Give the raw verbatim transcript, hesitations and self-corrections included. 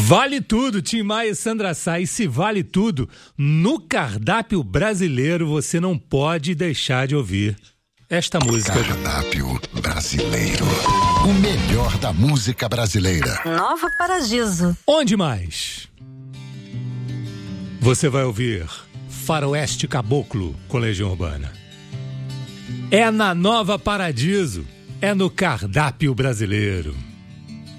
Vale tudo, Tim Maia e Sandra Sá. E se vale tudo, no cardápio brasileiro você não pode deixar de ouvir esta música. Cardápio brasileiro. O melhor da música brasileira. Nova Paradiso. Onde mais? Você vai ouvir Faroeste Caboclo com Legião Urbana. É na Nova Paradiso. É no cardápio brasileiro.